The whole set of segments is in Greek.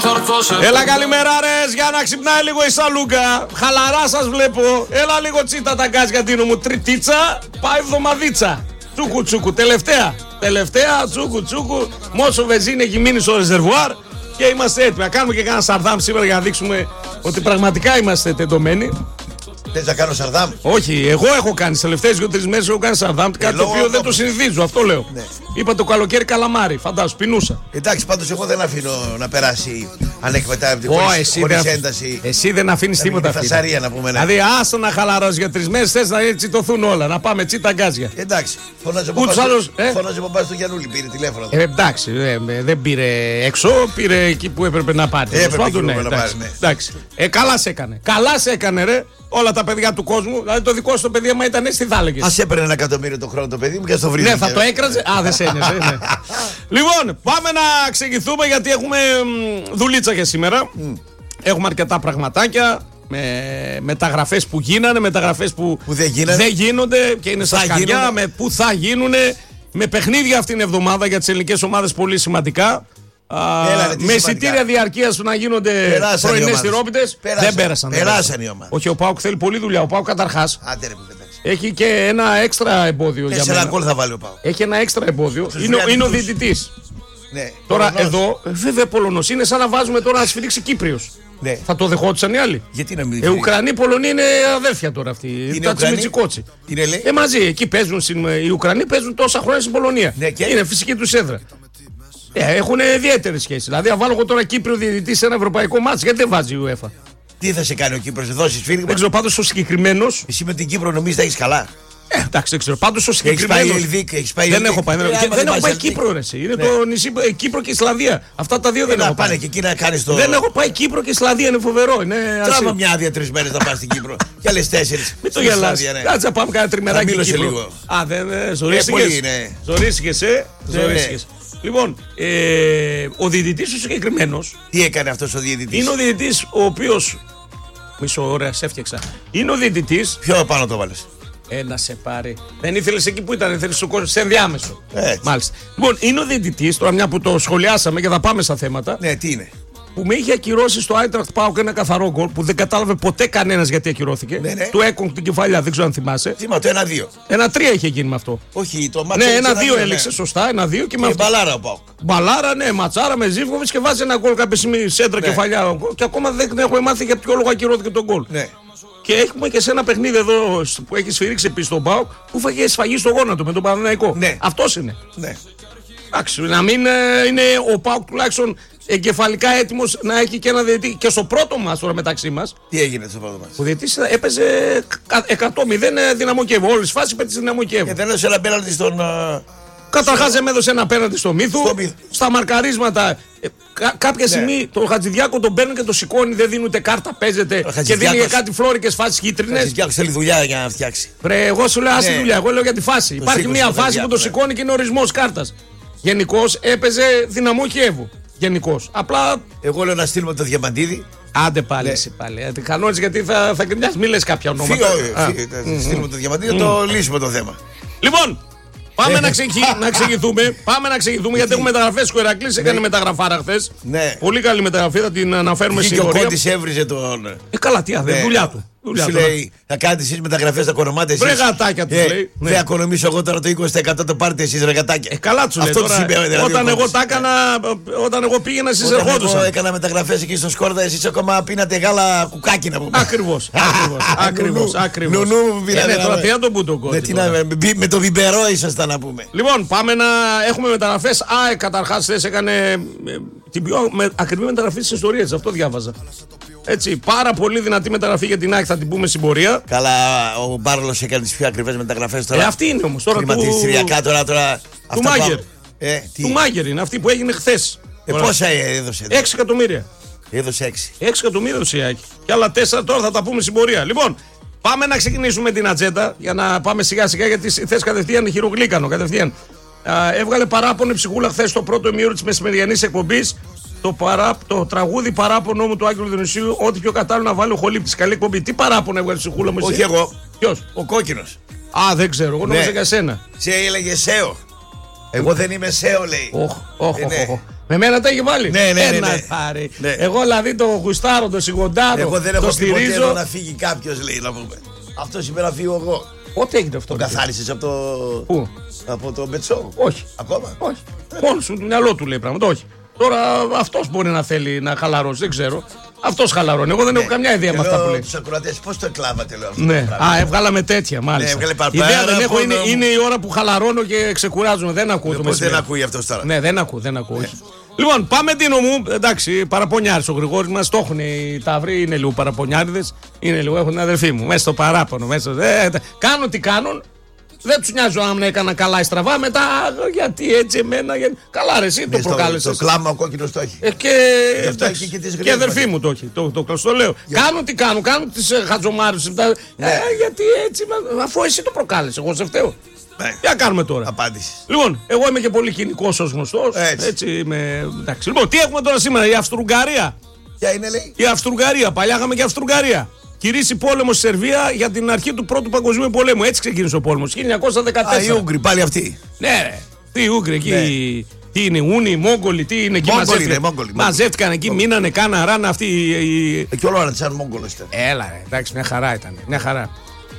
Έλα καλημέρα ρε, για να ξυπνάει λίγο η Σαλούκα. Χαλαρά σας βλέπω. Έλα λίγο τσίτα τα γκάζια Ντίνο μου. Τριτίτσα, πάει εβδομαδίτσα. Τσούκου τσούκου, τελευταία τσούκου τσούκου. Μόσο βενζίνη έχει μείνει στο ρεζερβουάρ. Και είμαστε έτοιμοι. Να κάνουμε και κάνα σαρδάμ σήμερα για να δείξουμε ότι πραγματικά είμαστε τεντωμένοι. Θες να κάνω σαρδάμ? Όχι, εγώ έχω κάνει τις τελευταίες 2-3 μέρες. Έχω κάνει σαρδάμ. Κάτι το οποίο δεν το συνηθίζω, αυτό λέω. Ναι. Είπα το καλοκαίρι καλαμάρι, φαντάσου, πεινούσα. Εντάξει, πάντως εγώ δεν αφήνω να περάσει ανεκμετάλλευτη χωρίς ένταση. Εσύ δεν αφήνεις τίποτα. Φασαρία να πούμε. Δηλαδή, άστο να χαλαρώσει για 3 μέρες, θες να τσιτωθούν όλα. Να πάμε τσίτα γκάζια. Εντάξει, φώναζε από πας στο Γιαννούλη, πήρε τηλέφωνο. Εντάξει, δεν πήρε έξω, πήρε εκεί που έπρεπε να πάρει. Εντάξει. Καλά σε έκανε, ρε. Όλα τα παιδιά του κόσμου, δηλαδή το δικό σου το παιδί, άμα ήταν έτσι, τι θα έλεγες? Ας έπαιρνε 1 εκατομμύριο το χρόνο το παιδί μου και ας το βρει. Ναι, θα το έκραζε. Α, δεν σε ένιωσε. Ναι. Λοιπόν, πάμε να ξεκινήσουμε γιατί έχουμε δουλίτσα για σήμερα. Έχουμε αρκετά πραγματάκια. Με μεταγραφές που γίνανε, μεταγραφές που δεν γίνονται και είναι στα σκαριά, με που θα γίνουνε. Με παιχνίδια αυτήν την εβδομάδα για τις ελληνικές ομάδες πολύ σημαντικά. Με εισιτήρια διαρκείας του να γίνονται πρωινές τυρόπιτες. Δεν πέρασαν. Περάσαν οι ομάδες. Όχι, ο ΠΑΟΚ θέλει πολύ δουλειά. Ο ΠΑΟΚ καταρχάς έχει και ένα έξτρα εμπόδιο για μένα. 4 γκολ θα βάλει ο ΠΑΟΚ. Έχει ένα έξτρα εμπόδιο. Είναι ο διαιτητής. Ναι, τώρα εδώ, βέβαια Πολωνός είναι σαν να βάζουμε τώρα να σφυρίξει Κύπριος. Ναι. Θα το δεχόντουσαν οι άλλοι? Γιατί να μην Ουκρανοί, Πολωνοί είναι αδέρφια τώρα αυτοί. Είναι τσιμιτσικότσι. Μαζί, εκεί παίζουν. Οι Ουκρανοί παίζουν τόσα χρόνια στην Πολωνία. Ναι, είναι φυσική τους έδρα. Έχουν ιδιαίτερη σχέση. Δηλαδή, αν βάλω εγώ τώρα Κύπριο διαιτητή σε ένα ευρωπαϊκό μάτς, γιατί δεν βάζει η UEFA? Τι θα σε κάνει ο Κύπρος, θα δώσει σφύριγμα? Δεν ξέρω, πάντως ο συγκεκριμένος. Εσύ με την Κύπρο νομίζεις θα έχεις καλά? Εντάξει, δεν ξέρω. Πάντως ο συγκεκριμένος. Δεν έχω πάει. Δεν έχω πάει Κύπρο, ρε. Είναι το νησί Κύπρο και Ισλανδία. Αυτά τα δύο δεν έχω πάει. Πάνε και εκεί να κάνεις το. Δεν έχω πάει Κύπρο και Ισλανδία, είναι φοβερό. Τράβα μια άδεια 3 μέρες να πας στην Κύπρο. Και άλλες 4. Μην το γελάς. Κάτσε να πάμε κάνα τριμεράκι εκεί. Α, δεν ζορίστηκες. Λοιπόν, ο διαιτητής ο συγκεκριμένος. Τι έκανε αυτός ο διαιτητής? Είναι ο διαιτητής ο οποίος. Μισό ώρα, σε έφτιαξα. Είναι ο διαιτητής. Ποιο πάνω το βάλες? Να σε πάρει. Δεν ήθελες εκεί που ήταν, ήθελες στο κόσμο, σε ενδιάμεσο. Μάλιστα. Λοιπόν, είναι ο διαιτητής, τώρα μια που το σχολιάσαμε και θα πάμε στα θέματα. Ναι, τι είναι? Που με είχε ακυρώσει στο Άιντραχτ ΠΑΟΚ ένα καθαρό γκολ που δεν κατάλαβε ποτέ κανένας γιατί ακυρώθηκε. Ναι. Του έκογκ την κεφαλιά, δεν ξέρω αν θυμάσαι. Θυμάμαι, το 1-2. 1-3 είχε γίνει με αυτό. Όχι, το μάτσο. Ναι, 1-2 έλεξε σωστά, 1-2 και με αυτό. Μπαλάρα ο ΠΑΟΚ. Μπαλάρα, ναι, ματσάρα με Ζίβκοβιτς και βάζει ένα γκολ κάποια στιγμή σέντρα κεφαλιά. Και ακόμα δεν έχουμε μάθει για ποιο λόγο ακυρώθηκε το γκολ. Ναι. Και έχουμε και σε ένα παιχνίδι εδώ που έχει σφυρίξει επίσης τον ΠΑΟΚ που φάγε σφαγή στο γόνατο με τον Παναθηναϊκό. Ναι. Αυτός είναι. Ναι. Εντάξει, να μην είναι ο ΠΑΟΚ τουλάχιστον εγκεφαλικά έτοιμος να έχει και ένα διαιτητή. Και στο πρώτο μας τώρα μεταξύ μας. Τι έγινε στο πρώτο μας? Ο διαιτητής έπαιζε 100-0 Δυναμό Κιέβο. Όλη τη φάση πέτυχε Δυναμό Κιέβο. Και δεν έδωσε ένα πέναλτι στον. Καταρχάς δεν έδωσε ένα πέναλτι στο Μύθου. Στα μαρκαρίσματα. Κάποια στιγμή τον Χατζηδιάκο τον παίρνουν και τον σηκώνει, δεν δίνουν ούτε κάρτα, παίζεται και δίνει για κάτι φλόρικες φάσεις κίτρινες. Ο Χατζηδιάκος θέλει δουλειά για να φτιάξει. Εγώ σου λέω άσε δουλειά, εγώ λέω για τη φάση. Υπάρχει μια φάση που τον σηκώνει και είναι ορισμός κάρτας. Γενικώς έπαιζε Δυναμό Κιέβου. Γενικώς. Απλά. Εγώ λέω να στείλουμε το Διαμαντίδη. Άντε πάλι, εσύ πάλι. Κανόνες γιατί θα κρινιάς, μη λες κάποια ονόματα. Στείλουμε το Διαμαντίδη, το λύσουμε το θέμα. Λοιπόν. Πάμε να εξηγηθούμε. Πάμε να εξηγηθούμε γιατί έχουμε μεταγραφές. Ο Ηρακλής έκανε μεταγραφάρα χθες. Πολύ καλή μεταγραφή, θα την αναφέρουμε στην πορεία. Και ο Κόντις έβριζε τον. Καλά, τι αδε, δουλειά του. Σου λέει, θα κάνετε εσείς μεταγραφές, θα οικονομάτε εσείς. Βρε γατάκια του λέει. Δεν οικονομήσω εγώ τώρα το 20% το πάρετε εσείς ρε γατάκια. Καλά του λέει. Όταν εγώ τα έκανα, όταν εγώ πήγαινα εσείς ερχόντουσαν. Εγώ έκανα μεταγραφές εκεί στο Σκόρδα, εσείς ακόμα πίνατε γάλα κουκάκι να πούμε. Ακριβώς. Νουνού πήρατε. Τώρα τι να τον πούν τον Κόντις. Με το βιμπερό ήσασταν να πούμε. Λοιπόν, πάμε να έχουμε μεταγραφές. Καταρχάς θες έκανε την πιο ακριβή μεταγραφή της ιστορίας, αυτό διάβαζα. Έτσι, πάρα πολύ δυνατή μεταγραφή για την ΑΕΚ, θα την πούμε στην πορεία. Καλά, ο Μπάρλος έκανε τις πιο ακριβές μεταγραφές τώρα. Αυτή είναι όμως τώρα. Χρηματιστηριακά τώρα. Του Μάγκερ. Του Μάγκερ είναι αυτή που έγινε χθες. Πόσα έδωσε? 6 εκατομμύρια. Έδωσε 6. 6 εκατομμύρια έδωσε η ΑΕΚ. Και άλλα 4 τώρα θα τα πούμε στην πορεία. Λοιπόν, πάμε να ξεκινήσουμε την ατζέντα για να πάμε σιγά σιγά γιατί θες κατευθείαν χειρογλύκανο. Κατευθείαν. Έβγαλε παράπονο η ψυχούλα χθες στο πρώτο ημίωρο της μεσημεριανής εκπομπής. Το τραγούδι παράπονο μου του Άγγελου Διονυσίου, ό,τι πιο κατάλληλο να βάλει ο Χολύπτης. Καλή εκπομπή. Τι παράπονο έβγαλε η ψυχούλα μου? Όχι εγώ. Ποιος? Ο κόκκινος. Δεν ξέρω. Εγώ νόμιζα για σένα. Σε έλεγε Σέο. Εγώ δεν είμαι Σέο, λέει. Όχι. Με μένα τα έχει βάλει. Ναι. Εγώ δηλαδή το γουστάρω, το σιγοντάρω. Εγώ δεν έχω πει ποτέ εδώ να φύγει κάποιος, λέει, να πούμε. Αυτό είπε να φύγω εγώ. Πότε έγινε αυτό? Το καθάρισες από το. Πού? Από το Μπετσό. Όχι. Ακόμα. Όχι. Μόνος του, το μυαλό του λέει πράγματα. Όχι. Τώρα αυτός μπορεί να θέλει να χαλαρώσει, δεν ξέρω. Αυτός χαλαρώνει. Εγώ δεν έχω καμιά ιδέα με αυτά που λέει. Τους ακροατές, πώς το εκλάβατε, λέω αυτό. Ναι. Έβγαλαμε τέτοια, μάλιστα. Ιδέα δεν έχω, είναι η ώρα που χαλαρώνω και ξεκουράζομαι. Δεν ακούω το μεσημέρι. Δεν ακούει αυτός τώρα. Ναι, δεν ακούω. Λοιπόν, πάμε Ντίνο μου. Εντάξει, παραπονιάρης ο Γρηγόρης μας. Το έχουν οι Ταύροι, είναι λίγο παραπονιάριδες. Είναι λίγο, έχουν την αδερφή μου. Μέσα στο παράπονο. Κάνουν τι κάνουν. Δεν τους νοιάζει αν έκανα καλά ή στραβά. Μετά γιατί έτσι εμένα. Καλά, ρε, εσύ το προκάλεσες. Το κλάμα ο κόκκινος το έχει. Και η αδερφή μου το έχει. Το λέω. Κάνουν τι κάνουν. Κάνουν τις χατζομάρες. Γιατί έτσι. Αφού εσύ το προκάλεσες. Εγώ σε φταίω. Τι να κάνουμε τώρα. Απάντηση. Λοιπόν, εγώ είμαι και πολύ κοινικός ως γνωστός. Έτσι είμαι. Εντάξει. Λοιπόν, τι έχουμε τώρα σήμερα, η Αυστρο-Ουγγαρία. Ποια είναι, λέει? Η Αυστρο-Ουγγαρία. Παλιά είχαμε και Αυστρο-Ουγγαρία. Κηρύσσει πόλεμο στη Σερβία για την αρχή του Πρώτου Παγκοσμίου Πολέμου. Έτσι ξεκίνησε ο πόλεμος. 1914. Οι Ούγγροι, πάλι αυτοί. Ναι, τι οι Ούγγροι εκεί. Τι είναι, Ούνοι, Μόγγολοι, τι είναι εκεί. Μαζεύτηκαν εκεί, μείνανε, κάνα ράνα αυτοί. Και όλο να σαν Μόγγολος ήταν. Έλα, εντάξει, μια χαρά ήταν. Μια χαρά.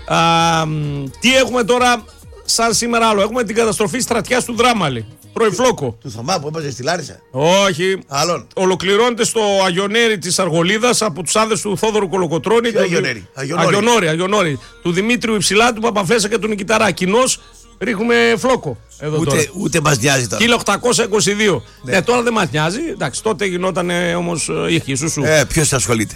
Τι έχουμε τώρα σαν σήμερα άλλο? Έχουμε την καταστροφή στρατιάς του Δράμαλη. Προϊφλόκο. Του Θωμά που έπαιζε στη Λάρισα. Όχι. Άλλον. Ολοκληρώνεται στο Αγιονέρι της Αργολίδας από τους άδες του Θόδωρου Κολοκοτρώνη. Αγιονόρι. Του Δημήτριου Υψηλά, του Παπαφλέσσα και του Νικηταρά. Κοινώς ρίχνουμε φλόκο. Εδώ ούτε μας νοιάζει τώρα. 1822. Ναι. Τώρα δεν μας νοιάζει. Εντάξει, τότε γινόταν όμως είχε σουσού. Ποιος ασχολείται.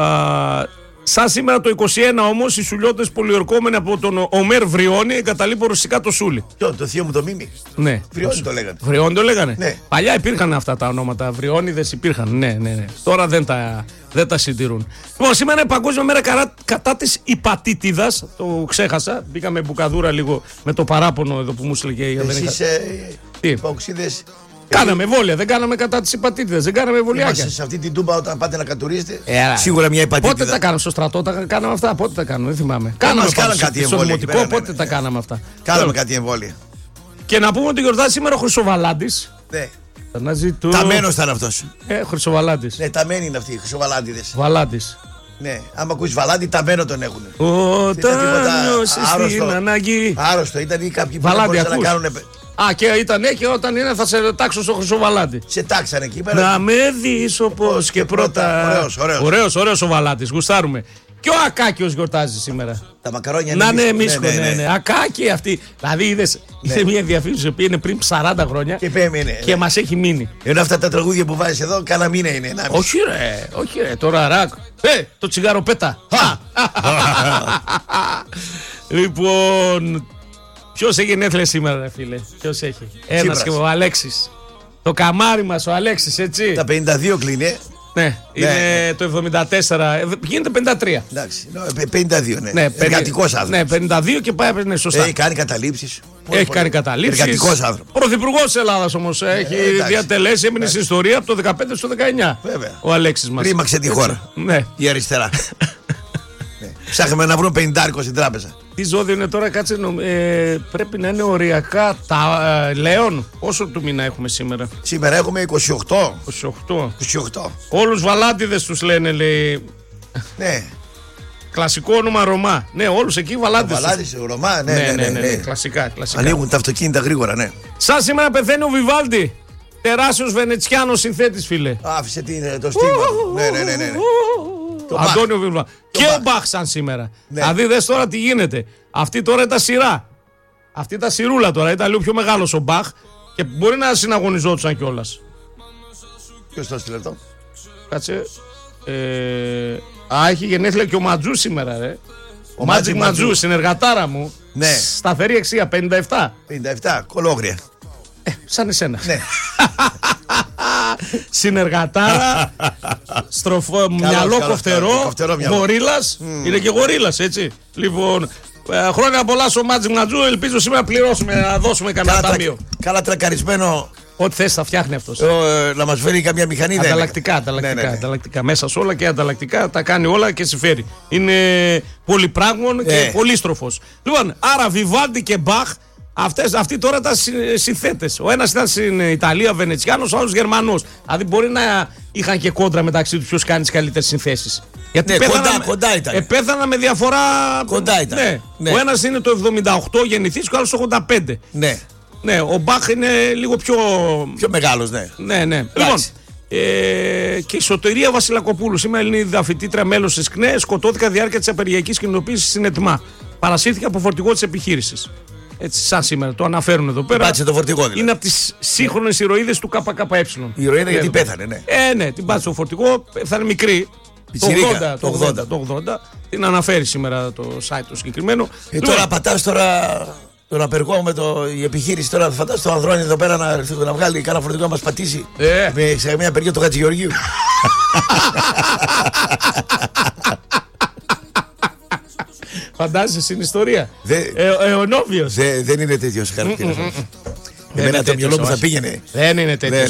Σαν σήμερα το 21 όμως, οι σουλιώτες πολιορκόμενοι από τον Ομέρ Βριώνη εγκαταλείπουν ρωσικά το Σούλι. Το θείο μου το Μίμη. Ναι. Βριώνη το λέγανε. Βριώνη το λέγανε. Ναι. Παλιά υπήρχαν αυτά τα ονόματα. Βριώνιδες υπήρχαν. Ναι. Τώρα δεν τα συντηρούν. Λοιπόν, σήμερα είναι Παγκόσμια Μέρα κατά της υπατήτηδας. Το ξέχασα. Μπήκαμε μπουκαδούρα λίγο με το παράπονο εδώ που μου έλεγε. Εσείς παοξίδες. Κάναμε εμβόλια, δεν κάναμε κατά τις υπατήτηδες, δεν κάναμε εμβολιάκια. Είμαστε σε αυτή την τούμπα όταν πάτε να κατουρίσετε. Σίγουρα μια υπατήτηδα. Πότε τα κάναμε στο στρατό, τα κάναμε αυτά, πότε τα κάναμε, δεν θυμάμαι. Κάναμε κάτι εμβόλια. Στο δημοτικό, πότε τα κάναμε αυτά. Κάναμε κάτι εμβόλια. Και να πούμε ότι γιορτάζει σήμερα ο Χρυσοβαλάντης. Ναι. Ταμένος ήταν αυτός. Χρυσοβαλάντης. Ναι, ταμένοι είναι αυτοί οι Χρυσοβαλάντιδες. Βαλάντης. Ναι, άμα ακούσει Βαλάντι, ταμένο τον έχουν. Όταν νιώσεις την ανάγκη. Άρρωστο, ήταν ή κάποιοι που δεν μπορούσαν να κάνουν. Και ήταν και όταν είναι θα σε τάξω στο Χρυσοβαλάντι. Σε τάξανε εκεί πέρα. Να με δεις όπως και πρώτα. Ωραίος ο Βαλάντης, γουστάρουμε. Και ο Ακάκιος γιορτάζει σήμερα. Τα μακαρόνια είναι. Να είναι μίσκο, ναι. Ακάκη αυτή. Δηλαδή είδες, είναι μια διαφήμιση που είναι πριν 40 χρόνια και μας έχει μείνει. Ενώ αυτά τα τραγούδια που βάζεις εδώ, κάνα μήνα είναι. Όχι ρε, τώρα ρακ. Το τσιγάρο πέτα. Λοιπόν. Ποιος έχει γενέθλια σήμερα, ρε φίλε? Ποιος έχει? Ένας και ο Αλέξης. Το καμάρι μας, ο Αλέξης, έτσι. Τα 52 κλείνει. Ναι, είναι το 74. Γίνεται 53. Εντάξει, 52, ναι. Εργατικός άνθρωπος. Ναι, 52 και πάει, ναι, σωστά. Έχει κάνει καταλήψεις. Έχει κάνει καταλήψεις. Εργατικός άνθρωπος. Πρωθυπουργός της Ελλάδας όμως. Έχει διατελέσει, έμεινε στην ιστορία από το 15 στο 19. Βέβαια. Ο Αλέξης μας. Ρήμαξε τη χώρα. Ναι. Η αριστερά. Ψάχνουμε να βρούμε 50 στην τράπεζα. Τι ζώδιο είναι τώρα, κάτσε. Πρέπει να είναι οριακά τα Λέων. Πόσο του μήνα έχουμε σήμερα? Σήμερα έχουμε 28. 28. Όλους Βαλάντιδες τους λένε, λέει. Ναι. Κλασικό όνομα Ρωμά. Ναι, όλους εκεί Βαλάντιδες. Βαλάντιδες, Ρωμά, ναι. Κλασικά. Ανοίγουν τα αυτοκίνητα γρήγορα, ναι. Σαν σήμερα πεθαίνει ο Βιβάλντι. Τεράστιος Βενετσιάνος συνθέτης, φίλε. Άφησε το στίγμα. Ναι. Αντώνιο Βιβάλντι. Και ο Μπαχ σαν σήμερα. Δηλαδή δες τώρα τι γίνεται. Αυτή τώρα ήταν σειρά. Αυτή ήταν σιρούλα τώρα. Ήταν λίγο πιο μεγάλος ο Μπαχ και μπορεί να συναγωνιζόντουσαν κιόλας. Ποιος το έστειλε αυτό? Κάτσε. Έχει γενέθλια και ο Ματζού σήμερα, ρε. Ο Μάτζικ Ματζού, συνεργατάρα μου. Ναι. Σταθερή αξία, 57. 57, κολόγρια. Σαν εσένα. Ναι. Συνεργατάρα, μυαλό κοφτερό, γορίλας. Είναι και γορίλας, έτσι. Λοιπόν, χρόνια πολλά στο Μάτζικ Ματζού. Ελπίζω σήμερα πληρώσουμε, να δώσουμε κανένα ταμείο. Καλά τρακαρισμένο. Ό,τι θες θα φτιάχνει αυτός. Να μας φέρει καμιά μηχανή. Ανταλλακτικά. Μέσα σε όλα και ανταλλακτικά τα κάνει όλα και συμφέρει. Είναι πολυπράγμων και πολύστροφος. Λοιπόν, άρα Βιβάλντι και Μπαχ Αυτοί τώρα ήταν συνθέτες. Ο ένας ήταν στην Ιταλία, Βενετσιάνος, ο άλλος Γερμανός. Δηλαδή μπορεί να είχαν και κόντρα μεταξύ τους ποιος κάνει τις καλύτερες συνθέσεις. Γιατί κοντά ήταν. Πέθανα με διαφορά. Κοντά ήταν. Ναι. Ο ένας είναι το 78 γεννηθής και ο άλλος το 85. Ναι. Ναι, ο Μπαχ είναι λίγο πιο μεγάλος, ναι. Ναι. Λοιπόν, και η Σωτηρία Βασιλακοπούλου, σήμερα Ελληνίδα φοιτήτρια, μέλος της ΚΝΕ, σκοτώθηκε διάρκεια της απεργιακής κοινοποίησης στην ΕΤΜΑ. Παρασύρθηκε από φορτηγό της επιχείρησης. Έτσι, σαν σήμερα, το αναφέρουν εδώ πέρα. Πάτησε το φορτηγό, δηλαδή. Είναι από τις σύγχρονες ηρωίδες του ΚΚΕ. Η ηρωίδα γιατί πέθανε, ναι. Ναι, την πάτησε το φορτηγό, θα είναι μικρή. Το 80. Την αναφέρει σήμερα το site το συγκεκριμένο. Τώρα πατάς τον απεργό με η επιχείρηση. Τώρα θα φαντάζεσαι το Ανδρώνη εδώ πέρα να βγάλει κάνα φορτηγό να μας πατήσει. Σε μια απεργία του Χατζηγεωργίου. Φαντάζεσαι στην ιστορία. Αιωνόβιος. Δεν είναι τέτοιος χαρακτήρας. Εμένα το μυαλό μου θα πήγαινε. Δεν είναι τέτοιος.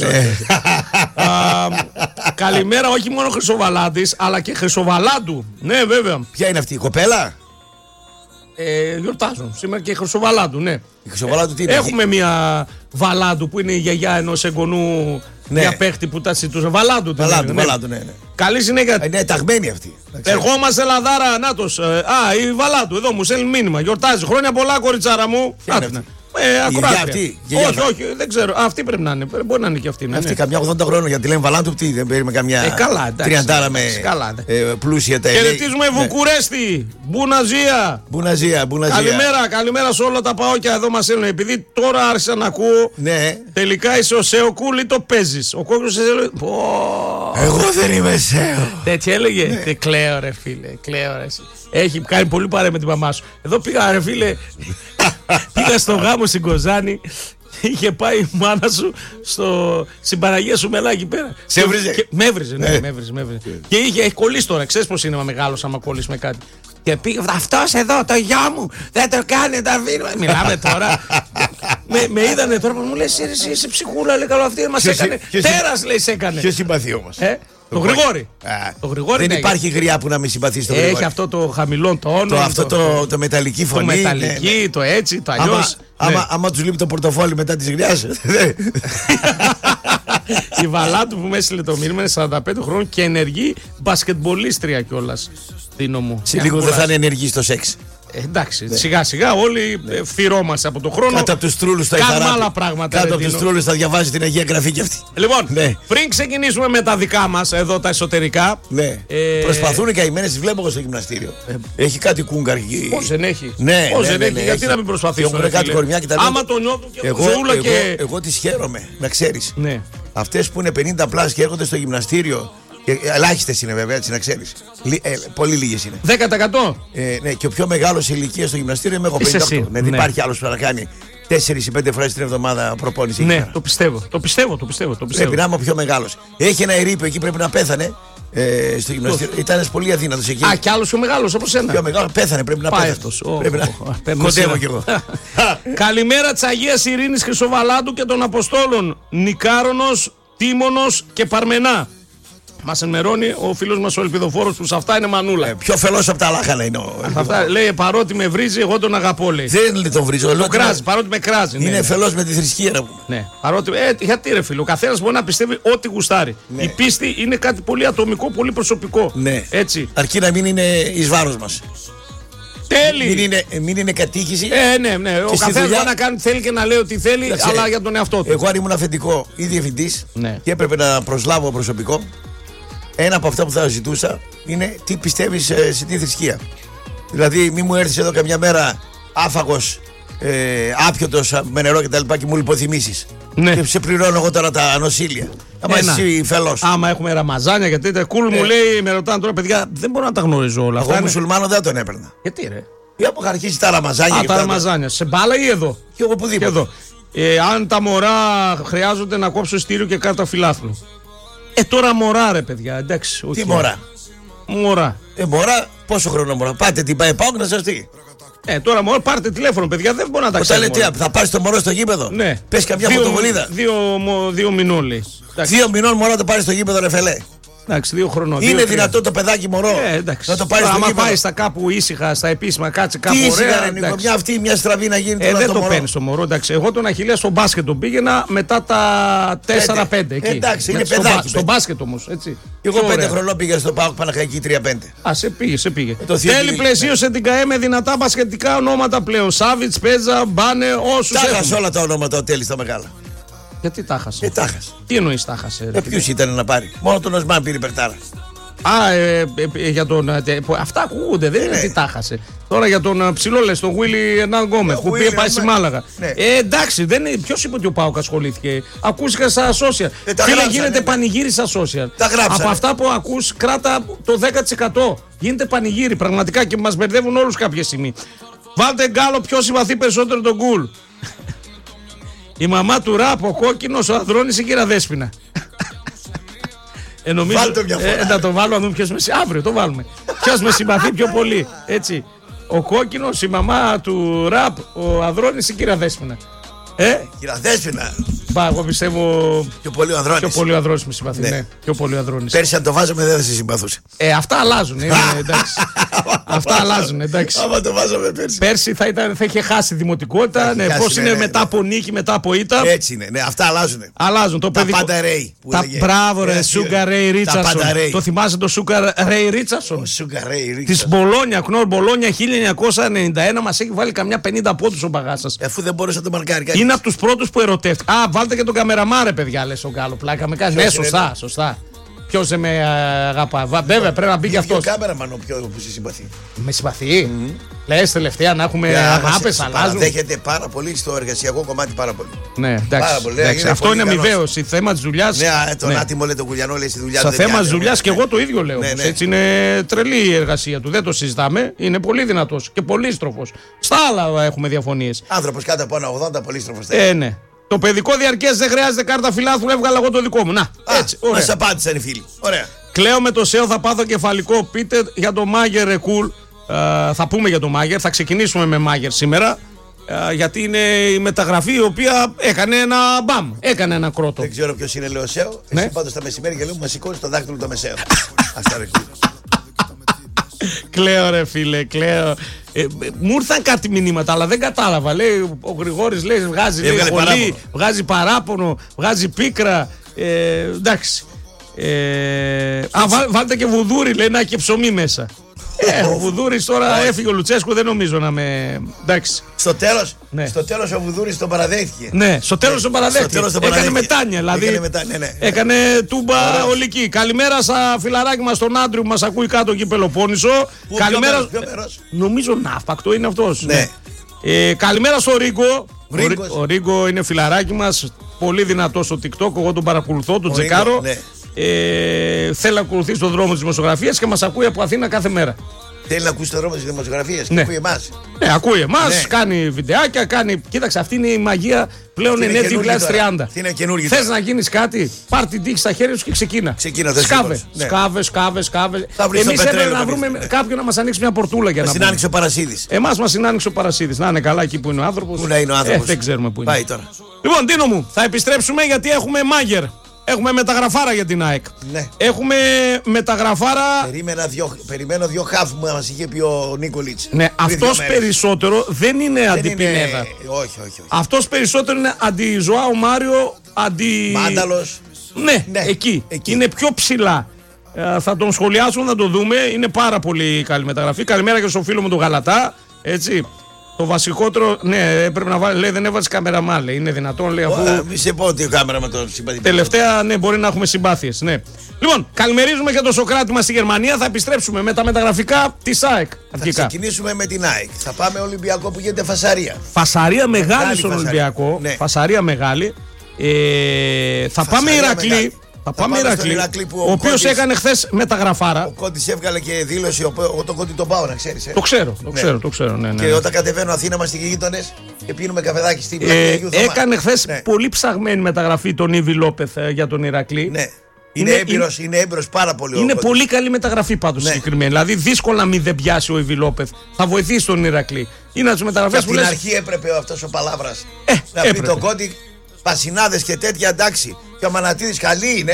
Καλημέρα όχι μόνο Χρυσοβαλάτης αλλά και Χρυσοβαλάντου. Ναι, βέβαια. Ποια είναι αυτή η κοπέλα? Γιορτάζουν σήμερα και Χρυσοβαλάντου, ναι. Η Χρυσοβαλάντου τι είναι? Έχουμε μια Βαλάντου που είναι η γιαγιά ενός εγγονού. Μια παίχτη που τα συζητούσε. Βαλάντου, ναι. Καλή συνέχεια. Είναι ταγμένη αυτή. Ερχόμαστε Λαδάρα, νάτος. Η Βαλάντου, εδώ μου στέλνει μήνυμα. Γιορτάζει. Χρόνια πολλά, κοριτσάρα μου. Αυτή. Όχι, δεν ξέρω. Αυτή πρέπει να είναι. Μπορεί να είναι και αυτή. Αυτή καμιά 80 χρόνια γιατί λένε Βαλάντου, τι δεν παίρνει καμιά. Καλά, τριαντάρα με πλούσια τα ελέη. Χαιρετίζουμε Βουκουρέστι. Μπουναζία. Καλημέρα σε όλα τα παόκια εδώ μας έλεγαν. Επειδή τώρα άρχισα να ακούω. Τελικά είσαι ο Σέο Κούλ ή το παίζεις. Ο κόκκινος έλεγε. Εγώ δεν είμαι Σέο. Έτσι έλεγε. Κλαίω ρε φίλε. Έχει κάνει πολύ παρέα με την μαμά σου. Εδώ πήγα ρε φίλε. Πήγα στο γάμο στην Κοζάνη. Είχε πάει η μάνα σου στην Παναγία σου μελά εκεί πέρα. Σε έβριζε? Με έβριζε, ναι, με έβριζε. Και έχει κολλήσει τώρα. Ξέρεις πως είναι μεγάλος άμα κολλήσει με κάτι. Και πήγε αυτός εδώ, το γιο μου, δεν το κάνει, τα αφήνουμε. Μιλάμε τώρα. Με είδανε τώρα που μου λέει είσαι ψυχούλα, λέει καλό αυτή μας έκανε. Τέρας λέει σε έκανε. Ποιο συμπαθεί όμως? Το Γρηγόρη. Δεν υπάρχει γριά που να με συμπαθεί στο Γρηγόρη. Έχει αυτό το χαμηλό τόνο. Αυτό το μεταλλική φωνή. Το μεταλλική, το έτσι, το αλλιώς. Άμα τους λείπει το πορτοφόλι μετά της γριάς. Η Βαλάντου που με έστειλε το μήνυμα είναι 45 χρόνων και ενεργή μπασκετμπολίστρια κιόλας. Δίνω μου. Σε λίγο δεν θα είναι ενεργή στο σεξ. Εντάξει, σιγά σιγά όλοι φυρώμαστε από τον χρόνο. Κάτω από τους τρούλους θα κάνουμε άλλα πράγματα. Κάτω από τους τρούλους θα διαβάζει την Αγία Γραφή κι αυτή. Λοιπόν, πριν ξεκινήσουμε με τα δικά μας εδώ τα εσωτερικά. Προσπαθούν οι καημένες, τις βλέπω εγώ στο γυμναστήριο. Έχει κάτι κούγκαρ εκεί. Πώς δεν έχει? Πώς δεν έχει, γιατί να μην προσπαθήσουν? Έχουν κάτι κορμιά και τα λέω. Άμα το νιώθουν και ζωούλα και. Εγώ τις χαίρομαι, να ξέρεις. Αυτές που είναι 50 πλάς και έρχονται στο γυμναστήριο. Ελάχιστες είναι βέβαια, έτσι να ξέρεις. Πολύ λίγες είναι. 10%. Ναι, και ο πιο μεγάλος σε ηλικία στο γυμναστήριο είμαι εγώ, 58. Δεν υπάρχει άλλος που να κάνει 4 ή 5 φορές την εβδομάδα προπόνηση. Ναι, το πιστεύω. Πρέπει να είμαι ο πιο μεγάλος. Έχει ένα ερείπιο εκεί, πρέπει να πέθανε. Στο γυμναστήριο. Ήταν ένας πολύ αδύνατος εκεί. Κι άλλος πιο μεγάλος όπως ένα. Πιο μεγάλος, πέθανε, πρέπει να πέθανε. Κοντεύω κι εγώ. Καλημέρα της Αγίας Ειρήνης Χρυσοβαλάντου και των Αποστόλων Νικάρονος, Τίμωνος και Παρμενά. Μας ενημερώνει ο φίλος μας ο Ελπιδοφόρος που σε αυτά είναι μανούλα. Πιο φελός από τα λάχανα είναι ο. Αυτά λέει παρότι με βρίζει, εγώ τον αγαπώ λέει. Δεν τον βρίζω. Το κράζει, παρότι με κράζει. Είναι φελός με τη θρησκεία. Ναι, παρότι. Γιατί ρε φίλο, ο καθένας μπορεί να πιστεύει ό,τι γουστάρει. Η πίστη είναι κάτι πολύ ατομικό, πολύ προσωπικό. Ναι. Έτσι. Αρκεί να μην είναι εις βάρος μας. Τέλει. Μην είναι κατήχηση. Ναι. Ο καθένας μπορεί να κάνει θέλει και να λέει ότι θέλει, αλλά για τον εαυτό του. Εγώ αν ήμουν αφεντικό ή διευθυντής και έπρεπε να προσλάβω προσωπικό. Ένα από αυτά που θα ζητούσα είναι τι πιστεύεις σε τι θρησκεία. Δηλαδή, μη μου έρθεις εδώ καμιά μέρα άφαγος, άπιωτος με νερό κτλ. Και μου λιποθυμίσεις. Ναι. Και σε πληρώνω εγώ τώρα τα νοσήλια. Άμα εσύ φελός. Άμα έχουμε ραμαζάνια και τέτοια. Κούλ μου λέει, με ρωτάνε τώρα παιδιά, δεν μπορώ να τα γνωρίζω όλα αυτά. Εγώ μουσουλμάνο δεν τον έπαιρνα. Γιατί ρε? Ή από αρχίσει τα ραμαζάνια. Τα ραμαζάνια. Σε μπάλα ή εδώ? Και οπουδήποτε. Αν τα μωρά χρειάζονται να κόψω ειστήριο και κάτω φιλάθλου. Τώρα μωρά ρε παιδιά, εντάξει. Τι μωρά? Μωρά. Μωρά, πόσο χρόνο μωρά? Πάτε την πάω να σας τι. Τώρα μωρά, πάρτε τηλέφωνο παιδιά, δεν μπορεί να τα ξέρει. Θα πάρεις το μωρό στο γήπεδο? Ναι. Πες καμιά φωτοβολίδα. 2 μηνών λέει. 2 μηνών μωρά το πάρεις στο γήπεδο ρε φελέ. Εντάξει, 2 χρονών. Είναι δυνατό το παιδάκι μωρό να το πάρει στο άμα γήπεδο. πάει στα κάπου ήσυχα, στα επίσημα, κάτσε κάπου. Τι ήσυχα, ρε Νίκο, μια αυτή, μια στραβή να γίνει. Δεν το παίρνει το μωρό. Εντάξει, εγώ τον Αχιλλέα στο μπάσκετ τον πήγαινα μετά τα 4-5. Εντάξει, είναι παιδάκι. Στο μπάσκετ όμως, έτσι. Εγώ 5 χρονών πήγα στο ΠΑΟΚ Παναχαϊκή 3-5. Α, σε πήγε. Τέλει πλαισίωσε την ΚΑΕ με δυνατά μπασκετικά ονόματα πλέον. Σάβιτς, Πέτζα, Μπάνε, όσους έχουν. Τα έχασε όλα τα ονόματα ο Τέλης τα μεγάλα. Γιατί τα χάσε? Τα χάσε. Τι εννοείς τα χάσε? Ποιος ήταν να πάρει? Μόνο τον Οσμάν πήρε Περτάρα. Για τον. Αυτά ακούγονται, δεν είναι ότι τα χάσε. Τώρα για τον ψηλό λες, τον Βίλι Ερνάν Γκόμεθ που πήγε πάει στη Μάλαγα. Εντάξει, ποιος είπε ότι ο ΠΑΟΚ ασχολήθηκε? Ακούστηκα στα social. Φίλε, γίνεται πανηγύρι στα social. Από αυτά που ακούς, κράτα το 10%. Γίνεται πανηγύρι πραγματικά και μας μπερδεύουν όλους κάποια στιγμή. Βάλτε γκάλο, ποιο συμπαθεί περισσότερο τον Γκουλ. Η μαμά του Ραπ, ο Κόκκινος, ο Ανδρώνης, η κύρα Δέσποινα. Νομίζω, να το βάλω να δούμε ποιος με συμπαθεί. Αύριο το βάλουμε. Ποιος με συμπαθεί πιο πολύ. Έτσι. Ο Κόκκινος, η μαμά του Ραπ, ο Ανδρώνης, η κύρα Δέσποινα. Κύρα Δέσποινα. Εγώ πιστεύω. Πιο πολύ ο Ανδρώνης. Πιο πολύ ο Ανδρώνης με συμπαθεί. Ναι. Πιο πολύ ο Ανδρώνης. Πέρσι αν το βάζαμε δεν θα σε συμπαθούσε. Αυτά αλλάζουν. Εντάξει. Αυτά αλλάζουν. Εντάξει. Άμα το βάζαμε πέρσι. Πέρσι θα είχε χάσει δημοτικότητα. Πώς είναι μετά από νίκη, μετά από ήττα. Έτσι είναι. Αυτά αλλάζουν. Αλλάζουν. Τα πάντα Ρέι. Μπράβο, ρε. Σούγκαρ Ρέι Ρίτσαρσον. Το θυμάσαι το Σούγκαρ Ρέι Ρίτσαρσον? Τη Μπολόνια, Κνόρ Μπολόνια 1991. Μας έχει βάλει καμιά 50 πόντους ο μπαγάσας. Αφού δεν μπορούσε να το μαρκάρει. Είναι από τους πρώτους που ερωτεύτηκε. Βάλτε και τον καμεραμάρε, παιδιά, λες ο Γκάλο. Πλάκα με κάνει. Ναι, σωστά. Ποιος δεν με αγαπά? Βέβαια, πρέπει να μπει και αυτός. Ποιο κάμεραμαν που σε συμπαθεί? Με συμπαθεί. Λες τελευταία να έχουμε αγάπες, αλλάζουν. Δέχεται πάρα πολύ στο εργασιακό κομμάτι, πάρα πολύ. Ναι, εντάξει. Αυτό είναι αμοιβαίος. Η θέμα της δουλειάς. Ναι, τον άτιμο λέει τον Κουλιανό, λέει στη δουλειά του. Στο θέμα της δουλειάς και εγώ το ίδιο λέω. Έτσι είναι τρελή η εργασία του. Δεν το συζητάμε. Είναι πολύ δυνατός και πολύστροφος. Στα άλλα έχουμε διαφωνίες. Άνθρωπος κάτω από ένα 80, πολύστροφος. Ναι. Το παιδικό διαρκές δεν χρειάζεται κάρτα φιλάθλου, έβγαλα εγώ το δικό μου. Να, έτσι. Μας απάντησαν οι φίλοι. Ωραία. Κλαίω με το ΣΕΟ, θα πάθω κεφαλικό. Πείτε για το Μάγερ, Ρεκούλ. Θα πούμε για το Μάγερ, θα ξεκινήσουμε με Μάγερ σήμερα. Γιατί είναι η μεταγραφή η οποία έκανε ένα μπαμ. Έκανε ένα κρότο. Δεν ξέρω ποιος είναι, λέω ΣΕΟ. Εσύ πάντως τα μεσημέρια και λέω μας σηκώνει το δάχτυλο το μεσαίο. Αυτά ρε. Κλαίω ρε φίλε, κλαίω. Μου ήρθαν κάτι μηνύματα, αλλά δεν κατάλαβα. Λέει ο Γρηγόρης, λέει, βγάζει πολύ, βγάζει παράπονο, βγάζει πίκρα. Εντάξει. Βάλτε και βουδούρι, λέει, να έχει και ψωμί μέσα. Ο Βουδούρης τώρα έφυγε ο Λουτσέσκου, δεν νομίζω να με. Εντάξει. Στο τέλος ο Βουδούρης τον παραδέχτηκε. Ναι, στο τέλος τον παραδέχτηκε. Έκανε μετάνια, δηλαδή. Έκανε τούμπα ολική. Καλημέρα στα φιλαράκι μας, τον Άντριου που μας ακούει κάτω εκεί Πελοπόννησο. Καλημέρα. Νομίζω Ναύπακτο είναι αυτός. Ναι. Καλημέρα στο Ρίγκο. Ο Ρίγκο είναι φιλαράκι μας. Πολύ δυνατό στο TikTok. Εγώ τον παρακολουθώ, τον τσεκάρω. Θέλει να ακολουθεί τον δρόμο της δημοσιογραφίας και μας ακούει από Αθήνα κάθε μέρα. Θέλει να ακούσει τον δρόμο της δημοσιογραφίας και ακούει εμάς. Ναι, ακούει εμάς, κάνει βιντεάκια, κάνει. Κοίταξε, αυτή είναι η μαγεία πλέον είναι 2030. Θες να γίνεις κάτι, πάρ' την τύχη στα χέρια σου και ξεκίνα. Σκάβε. Εμείς έπρεπε να βρούμε κάποιον να μας ανοίξει μια πορτούλα για να πούμε. Μας συνάνοιξε ο Παρασίδης. Εμάς μας συνάνοιξε ο Παρασίδης. Να είναι καλά εκεί που είναι ο άνθρωπος. Πού να είναι ο άνθρωπος. Δεν ξέρουμε που είναι. Πάει τώρα. Λοιπόν, Τίνο μου, θα επιστρέψουμε γιατί έχουμε Μάγερ. Έχουμε μεταγραφάρα για την ΑΕΚ. Ναι. Έχουμε μεταγραφάρα. Περιμένω δύο χαφ που μας είχε πει ο Νίκολιτς. Ναι, αυτός περισσότερο δεν είναι αντιπινέδα. Όχι. Αυτός περισσότερο είναι αντι-Ζωάου Μάριο, Μάνταλος. Ναι, εκεί. Είναι πιο ψηλά. Θα τον σχολιάσουμε, θα το δούμε. Είναι πάρα πολύ καλή μεταγραφή. Καλημέρα και στο φίλο μου τον Γαλατά. Έτσι. Το βασικότερο, ναι, πρέπει να βάλει, λέει, δεν έβαζε καμεραμάν, λέει, είναι δυνατόν, λέει, αφού. Μη σε πω ότι ο κάμερα με τον συμπαθητή. Τελευταία, ναι, μπορεί να έχουμε συμπάθειες, ναι. Λοιπόν, καλημερίζουμε και το Σοκράτη μας στη Γερμανία, θα επιστρέψουμε με τα μεταγραφικά της ΑΕΚ. Θα ξεκινήσουμε με την ΑΕΚ. Θα πάμε Ολυμπιακό που γίνεται φασαρία. Φασαρία μεγάλη στον Ολυμπιακό. Ναι. Φασαρία μεγάλη. Θα πάμε Ηρακλή. Θα πάμε Ηρακλή, ο οποίος έκανε χθες μεταγραφάρα. Ο Κόντης έβγαλε και δήλωση, εγώ τον Κόντι τον πάω να ξέρεις. Το ξέρω. Ναι. Και όταν κατεβαίνω Αθήνα είμαστε και γείτονες και πίνουμε καφεδάκι στην πλατεία. Έκανε χθες πολύ ψαγμένη μεταγραφή τον Ήβι Λόπεθ για τον Ηρακλή. Ναι. Είναι έμπειρος πάρα πολύ. Είναι πολύ καλή μεταγραφή πάντως συγκεκριμένη. Δηλαδή δύσκολα να μην δεν πιάσει ο Ήβι Λόπεθ. Θα βοηθήσει τον Ηρακλή. Είναι από τις μεταγραφές που λες. Στην αρχή έπρεπε αυτός ο Παλάβρας να πει τον Κόντι. Πασινάδες και τέτοια, εντάξει. Και ο Μανατίδης καλή είναι,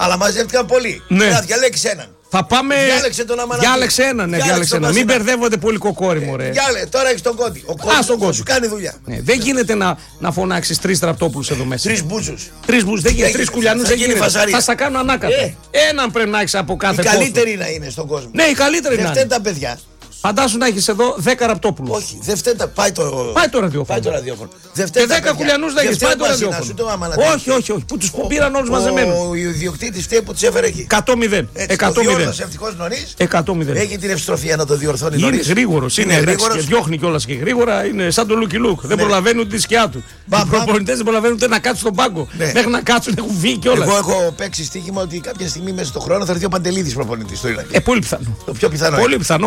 Αλλά μαζεύτηκαν πολλοί. Ναι. Διαλέξει έναν. Θα πάμε. Διάλεξε έναν. Διάλεξε έναν. Μην μπερδεύονται πολύ κοκόριμο, ρε. Τώρα έχει τον Κόντι. Ο Κόντι θα σου κάνει δουλειά. Δεν γίνεται να φωνάξει 3 Ραπτόπουλους εδώ μέσα. 3 μπούζους. 3 μπούζους. Δεν γίνεται. 3 κουλιανούς δεν γίνεται. Θα στα κάνω ανάκατα. Έναν πρέπει να έχει από κάθε κόσμο. Οι καλύτεροι να είναι στον κόσμο. Ναι, οι καλύτεροι να είναι. Δεν τα παιδιά. Φαντάσου να έχει εδώ 10 Ραπτόπουλους. Όχι, δεν φταίει. Πάει το ραδιόφωνο. Και 10 κουλιανούς να έχει. Πάει το ραδιόφωνο. Όχι. Που τους πήραν όλους μαζεμένους. Ο ιδιοκτήτης φταίει που τους έφερε εκεί. 100-0. Ευτυχώς νωρίς. 100-0. Έχει την ευστροφία να το διορθώνει νωρίς. Είναι γρήγορος. Είναι γρήγορος. Και διώχνει κιόλας και γρήγορα. Είναι σαν το Λούκι Λουκ. Δεν προλαβαίνουν τη σκιά του. Οι προπονητές δεν προλαβαίνουν ούτε να κάτσουν στον πάγκο. Μέχρι να κάτσουν έχουν βγει κιόλας. Εγώ έχω παίξει στοίχημα ότι κάποια στιγμή μέσα στον χρόνο θα έρθει ο Παντελίδης προπονητής στο Ηράκλειο. Πολύ πιθανό. Το πιο πιθανό. Πολύ πιθανό.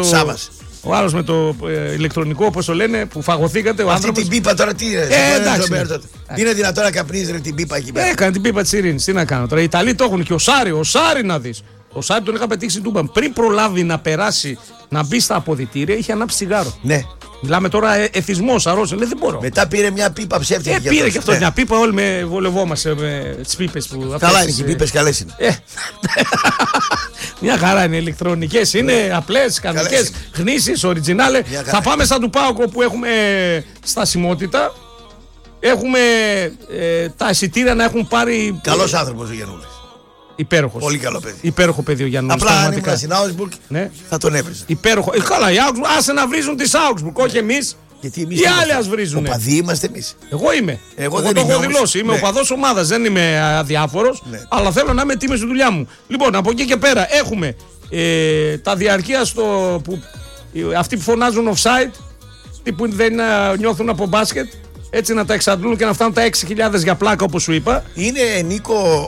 Ο άλλος με το ηλεκτρονικό, όπως το λένε, που φαγωθήκατε. Αυτή την πίπα τώρα τι είναι. Είναι δυνατόν να καπνίζει την πίπα εκεί πέρα. Έκανε την πίπα της ειρήνης. Τι να κάνω τώρα. Οι Ιταλοί το έχουν και ο Σάρι να δεις. Ο Σάρι τον είχα πετύχει στην Τούμπα. Πριν προλάβει να περάσει, να μπει στα αποδυτήρια, είχε ανάψει τσιγάρο. Ναι. Μιλάμε τώρα εθισμός, αρρώστια. Λέει δεν μπορώ. Μετά πήρε μια πίπα ψεύτικη. Πήρε και αυτό μια πίπα. Όλοι με βολευόμαστε με τις πίπες που. Καλά είναι και οι πίπες, καλές είναι. Μια χαρά είναι, ηλεκτρονικές είναι, απλές, κανονικές, γνήσιες, οριτζινάλε. Θα πάμε σαν του ΠΑΟΚ που έχουμε στασιμότητα. Έχουμε τα εισιτήρια να έχουν πάρει. Καλός άνθρωπος ο Γιαννούλης. Υπέροχος. Πολύ καλό παιδί. Υπέροχο παιδί ο Γιαννούλης. Απλά αν ήμουν στην Augsburg θα τον έβριζα. Υπέροχο. Καλά, οι Augsburg, άσε να βρίζουν τις Augsburg, όχι εμείς. Γιατί εμείς οι άλλοι ας βρίζουν. Οπαδοί είμαστε εμείς. Εγώ είμαι. Εγώ δεν το έχω όμως. δηλώσει. Είμαι οπαδός ομάδας. Δεν είμαι αδιάφορος. Ναι. Αλλά θέλω να είμαι τίμιος στη δουλειά μου. Λοιπόν, από εκεί και πέρα έχουμε τα διαρκεία αυτοί που φωνάζουν offside, που δεν νιώθουν από μπάσκετ. Έτσι να τα εξαντλούν και να φτάνουν τα 6.000 για πλάκα, όπως σου είπα. Είναι, Νίκο,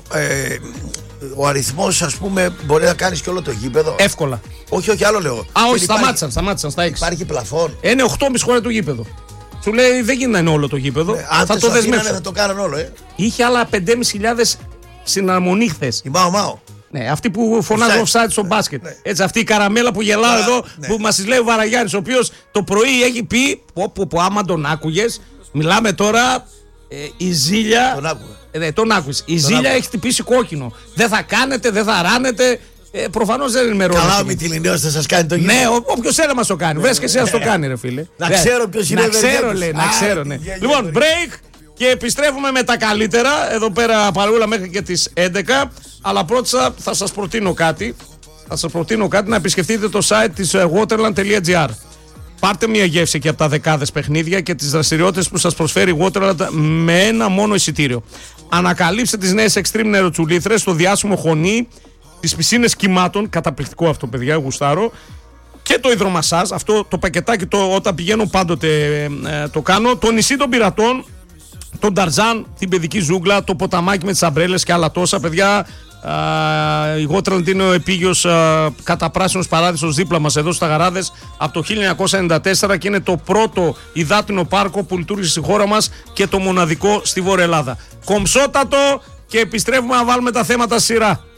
ο αριθμός, ας πούμε, μπορεί να κάνεις και όλο το γήπεδο. Εύκολα. Όχι, άλλο λέω. Όχι, σταμάτησαν στα 6. Υπάρχει πλαφόν. Είναι 8,5 χώρες το γήπεδο. Σου λέει δεν γίνεται όλο το γήπεδο. Αν θα το δεσμεύσω. Θα το κάνουν όλο, Είχε άλλα 5.500 συναρμονή χθες. Η Μάο. Ναι, αυτοί που φωνάζουν offside στο μπάσκετ. Ναι. Έτσι, αυτή η καραμέλα που γελάω εδώ, που μας λέει ο Βαραγιάννης, ο οποίος το πρωί έχει πει, άμα τον άκουγες, μιλάμε τώρα, η Ζήλια. Τον άκουγα. Τον άκουσες. Η Ζήλια έχει χτυπήσει κόκκινο. Δεν θα κάνετε, δεν θα ράνετε. Προφανώς δεν ενημερώνεται. Καλά, μη τη Λινέος θα σας κάνει το γήπεδο. Ναι, όποιος ένα μας το κάνει. Βρες και εσύ να το κάνει, ρε φίλε. Να ξέρω ποιος είναι. Να ξέρω, λέει. Να ξέρω, ναι. Λοιπόν, break. Και επιστρέφουμε με τα καλύτερα. Εδώ πέρα παρούλα μέχρι και τις 11. Αλλά πρώτα θα σας προτείνω κάτι. Να επισκεφτείτε το site της waterland.gr. Πάρτε μια γεύση και από τα δεκάδες παιχνίδια και τις δραστηριότητες που σας προσφέρει η Waterland με ένα μόνο εισιτήριο. Ανακαλύψτε τις νέες extreme νεροτσουλήθρες στο διάσημο Χωνί, τις πισίνες κυμάτων, καταπληκτικό αυτό παιδιά, γουστάρω, και το υδρομασάζ, αυτό το πακετάκι όταν πηγαίνω πάντοτε το κάνω, το νησί των πειρατών, τον Ταρζάν, την παιδική ζούγκλα, το ποταμάκι με τις αμπρέλες και άλλα τόσα παιδιά. Η Waterland είναι ο επίγειος καταπράσινος παράδεισος δίπλα μας εδώ στα Γαράδες από το 1994 και είναι το πρώτο υδάτινο πάρκο που λειτουργήσε στη χώρα μας και το μοναδικό στη Βόρεια Ελλάδα. Κομψότατο, και επιστρέφουμε να βάλουμε τα θέματα σειρά.